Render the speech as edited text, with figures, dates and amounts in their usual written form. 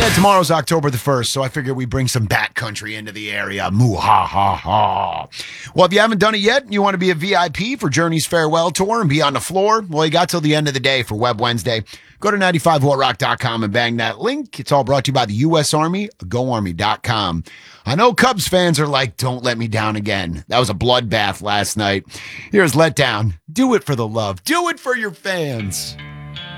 Tomorrow's October the 1st, so I figured we bring some Bat Country into the area. Moo ha ha ha. Well, if you haven't done it yet, and you want to be a VIP for Journey's farewell tour and be on the floor, well, you got till the end of the day for Web Wednesday. Go to 95whatrock.com and bang that link. It's all brought to you by the U.S. Army, GoArmy.com. I know Cubs fans are like, don't let me down again. That was a bloodbath last night. Here's Let Down. Do it for the love. Do it for your fans.